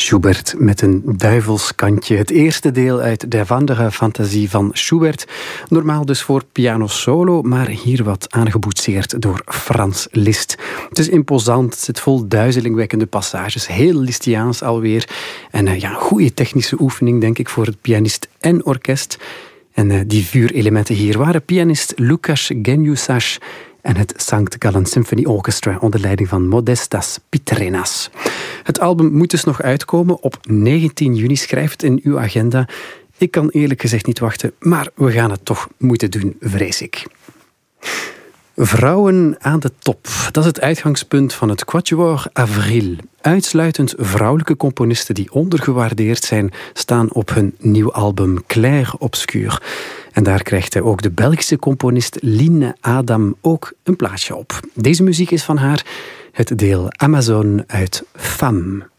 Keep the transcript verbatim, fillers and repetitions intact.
Schubert met een duivelskantje. Het eerste deel uit Der Wanderer Fantasie van Schubert. Normaal dus voor piano solo, maar hier wat aangeboetseerd door Franz Liszt. Het is imposant, het zit vol duizelingwekkende passages. Heel Lisztiaans alweer. En uh, ja, een goede technische oefening, denk ik, voor het pianist en orkest. En uh, die vuurelementen hier waren pianist Lukas Geniusas en het Sankt Gallen Symphony Orchestra onder leiding van Modestas Pitrenas. Het album moet dus nog uitkomen op negentien juni. Schrijf het in uw agenda. Ik kan eerlijk gezegd niet wachten, maar we gaan het toch moeten doen, vrees ik. Vrouwen aan de top. Dat is het uitgangspunt van het Quatuor Avril. Uitsluitend vrouwelijke componisten die ondergewaardeerd zijn, staan op hun nieuw album Clair Obscur. En daar krijgt ook de Belgische componist Line Adam ook een plaatsje op. Deze muziek is van haar, het deel Amazon uit Femme.